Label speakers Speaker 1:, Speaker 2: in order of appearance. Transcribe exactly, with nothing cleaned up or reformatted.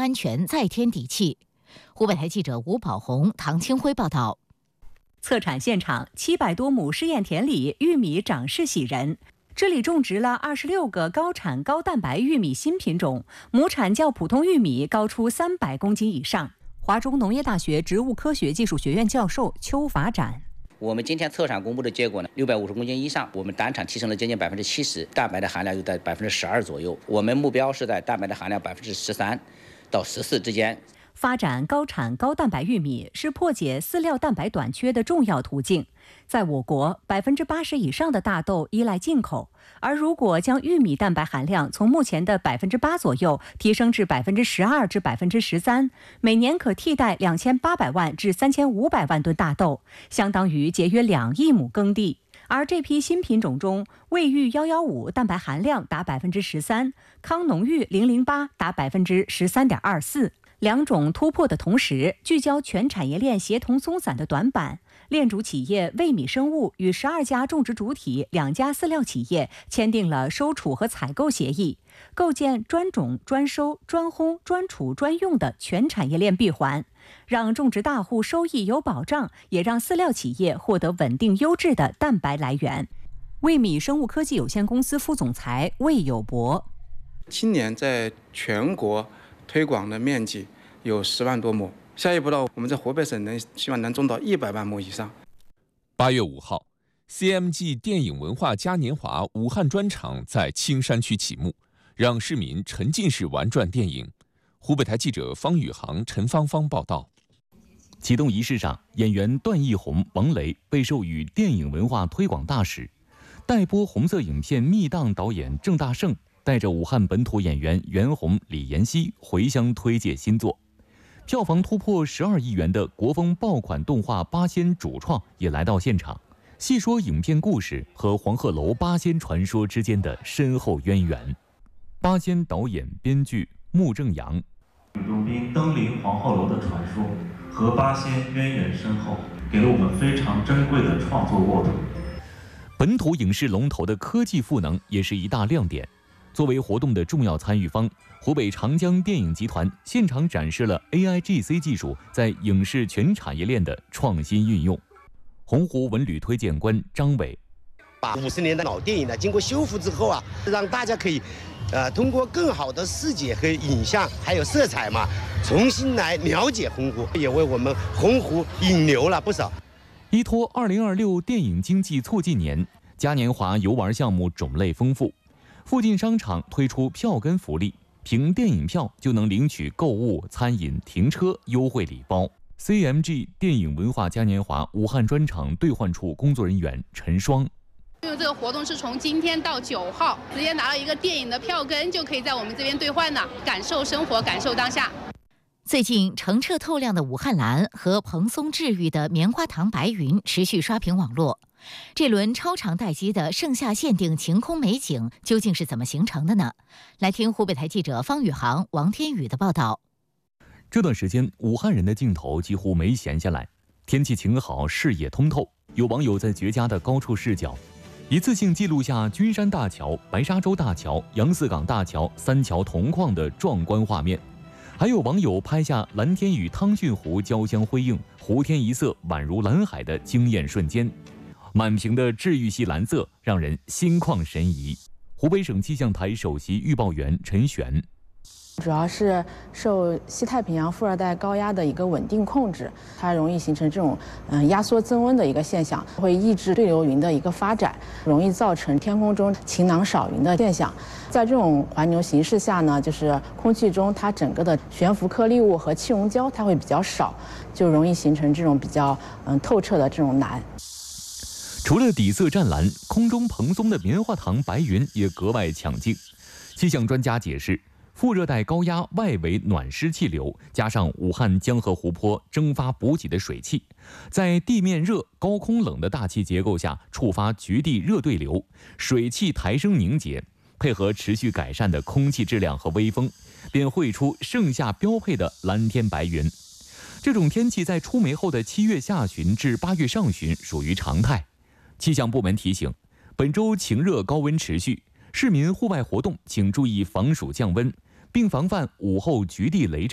Speaker 1: 安全再添底气。湖北台记者吴宝红、唐清辉报道。
Speaker 2: 测产现场，七百多亩试验田里玉米长势喜人。这里种植了二十六个高产高蛋白玉米新品种，亩产较普通玉米高出三百公斤以上。华中农业大学植物科学技术学院教授邱法展。
Speaker 3: 我们今天测产公布的结果呢，六百五十公斤以上，我们单产提升了接近百分之七十，蛋白的含量又在百分之十二左右。我们目标是在蛋白的含量百分之十三到十四之间。
Speaker 2: 发展高产高蛋白玉米是破解饲料蛋白短缺的重要途径。在我国，百分之八十以上的大豆依赖进口，而如果将玉米蛋白含量从目前的百分之八左右提升至百分之十二至百分之十三，每年可替代两千八百万至三千五百万吨大豆，相当于节约两亿亩耕地。而这批新品种中，卫玉幺幺五蛋白含量达百分之十三，康农玉零零八达百分之十三点二四。两种突破的同时，聚焦全产业链协同松散的短板。链主企业卫米生物与十二家种植主体两家饲料企业签订了收储和采购协议，构建专种、专收、专烘、专储、专用的全产业链闭环，让种植大户收益有保障，也让饲料企业获得稳定优质的蛋白来源。卫米生物科技有限公司副总裁魏有博：
Speaker 4: 今年在全国推广的面积有十万多亩，下一步呢，我们在湖北省能希望能种到一百万亩以上。
Speaker 5: 八月五号 ，C M G 电影文化嘉年华武汉专场在青山区启幕，让市民沉浸式玩转电影。湖北台记者方宇航、陈芳芳报道。
Speaker 6: 启动仪式上，演员段奕宏、王雷被授予电影文化推广大使，待播红色影片《密档》导演郑大圣带着武汉本土演员袁弘、李妍希回乡推介新作。票房突破十二亿元的国风爆款动画《八仙》主创也来到现场，细说影片故事和黄鹤楼八仙传说之间的深厚渊源。八仙导演、编剧穆正阳：
Speaker 7: 鲁滨登临黄鹤楼的传说和八仙渊源深厚，给了我们非常珍贵的创作沃土。
Speaker 6: 本土影视龙头的科技赋能也是一大亮点。作为活动的重要参与方，湖北长江电影集团现场展示了 A I G C 技术在影视全产业链的创新运用。洪湖文旅推荐官张伟：
Speaker 8: 把五十年的老电影呢，经过修复之后啊，让大家可以，呃，通过更好的视觉和影像还有色彩嘛，重新来了解洪湖，也为我们洪湖引流了不少。
Speaker 6: 依托二零二六电影经济促进年，嘉年华游玩项目种类丰富。附近商场推出票根福利，凭电影票就能领取购物、餐饮、停车优惠礼包。C M G 电影文化嘉年华武汉专场兑换处工作人员陈双：
Speaker 9: 因为这个活动是从今天到九号，直接拿到一个电影的票根，就可以在我们这边兑换了，感受生活，感受当下。
Speaker 1: 最近澄澈透亮的武汉蓝和蓬松治愈的棉花糖白云持续刷屏网络。这轮超长待机的盛夏限定晴空美景究竟是怎么形成的呢？来听湖北台记者方宇航、王天宇的报道。
Speaker 6: 这段时间，武汉人的镜头几乎没闲下来，天气晴好，视野通透。有网友在绝佳的高处视角，一次性记录下君山大桥、白沙洲大桥、杨泗港大桥三桥同框的壮观画面。还有网友拍下蓝天与汤逊湖交相辉映，湖天一色宛如蓝海的惊艳瞬间。满屏的治愈系蓝色让人心旷神怡。湖北省气象台首席预报员陈璇：
Speaker 10: 主要是受西太平洋副热带高压的一个稳定控制，它容易形成这种嗯压缩增温的一个现象，会抑制对流云的一个发展，容易造成天空中晴朗少云的现象。在这种环流形势下呢，就是空气中它整个的悬浮颗粒物和气溶胶它会比较少，就容易形成这种比较嗯透彻的这种蓝。
Speaker 6: 除了底色湛蓝，空中蓬松的棉花糖白云也格外抢镜。气象专家解释，副热带高压外围暖湿气流加上武汉江河湖泊蒸发补给的水汽，在地面热、高空冷的大气结构下触发局地热对流，水汽抬升凝结，配合持续改善的空气质量和微风，便绘出盛夏标配的蓝天白云。这种天气在出梅后的七月下旬至八月上旬属于常态。气象部门提醒，本周晴热高温持续，市民户外活动请注意防暑降温，并防范午后局地雷阵。